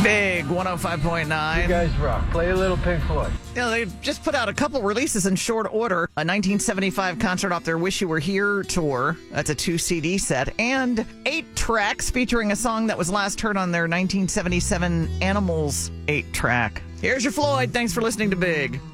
Big 105.9. You guys rock. Play a little Pink Floyd. They just put out a couple releases in short order. A 1975 concert off their Wish You Were Here tour. That's a 2 CD set. And 8 tracks featuring a song that was last heard on their 1977 Animals 8 track. Here's your Floyd. Thanks for listening to Big.